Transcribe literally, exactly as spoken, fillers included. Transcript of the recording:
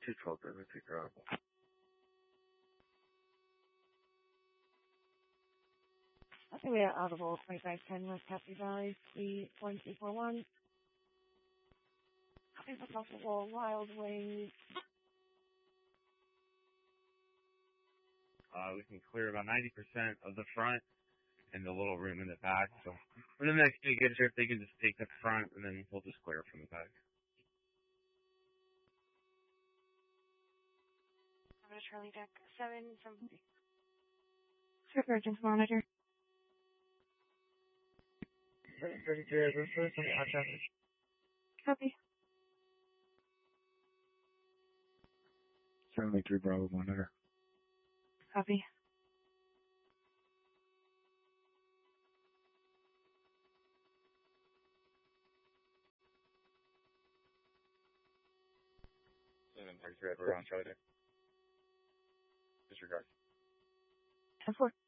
two twelve, let's take her out. Okay, we are audible twenty-five ten West Happy Valley, C one two four one. Copy for possible Wild Wings. Uh, we can clear about ninety percent of the front and the little room in the back. So when the next day gets here, if they can just take the front, and then we'll just clear from the back. I'm going to Charlie Deck seven from Surgeon's Monitor. thirty-three, over first, on the hot traffic. Copy. seventy-three, Bravo, Monitor. Copy. seven thirty-three, over on Charlie Deck. Disregard. ten four.